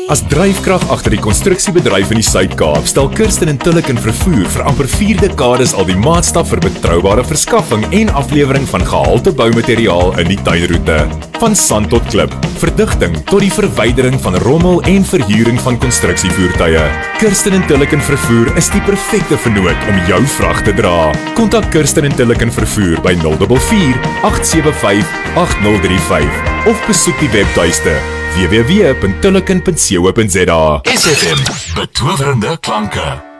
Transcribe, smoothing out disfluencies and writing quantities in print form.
As dryfkrag agter die konstruksiebedryf in die Suid-Kaap, stel Kirsten en Tulliken Vervoer vir amper 4 dekades al die maatstaf vir betroubare verskaffing en aflewering van gehalte boumateriaal in die tuinroete. Van sand tot klip, verdigting tot die verwydering van rommel en verhuuring van konstruksievoertuie. Kirsten en Tulliken Vervoer is die perfekte vennoot om jou vrag te dra. Kontak Kirsten en Tulliken Vervoer by 044 875 8035 of besoek die webtuiste www.tulliken.co.za. SFM, betowerende klanke.